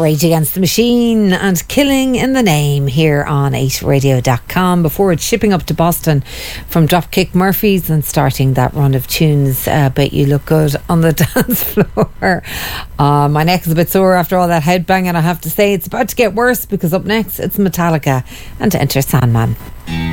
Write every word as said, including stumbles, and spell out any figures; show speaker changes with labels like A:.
A: Rage Against the Machine and Killing in the Name here on eight radio dot com before it's shipping up to Boston from Dropkick Murphys and starting that run of tunes. Uh, bet you look good on the dance floor. Uh, my neck is a bit sore after all that headbanging. I have to say it's about to get worse because up next it's Metallica and Enter Sandman.